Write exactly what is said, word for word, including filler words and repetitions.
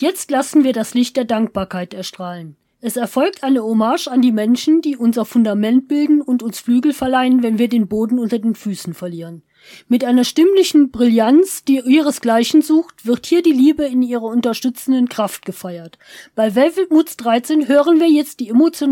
Jetzt lassen wir das Licht der Dankbarkeit erstrahlen. Es erfolgt eine Hommage an die Menschen, die unser Fundament bilden und uns Flügel verleihen, wenn wir den Boden unter den Füßen verlieren. Mit einer stimmlichen Brillanz, die ihresgleichen sucht, wird hier die Liebe in ihrer unterstützenden Kraft gefeiert. Bei Velvet Moods dreizehn hören wir jetzt die emotionale